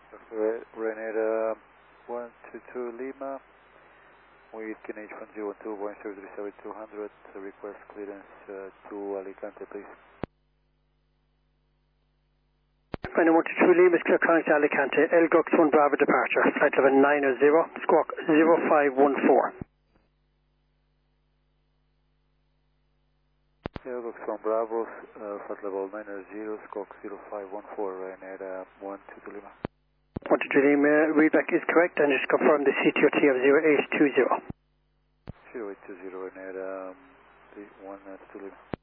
Ryanair 122 Lima with KNH 102, Boeing 737-200, request clearance to Alicante, please. Ryanair 122 Lima is clear calling to Alicante, Elgux 1 Bravo departure, flight level 90, squawk 0514. Elgux 1 Bravo, flight level 90, squawk 0514, Ryanair 122 Lima. 122 Lima, readback is correct, and just confirm the CTOT of 0820. 0820, Ryanair 122 Lima.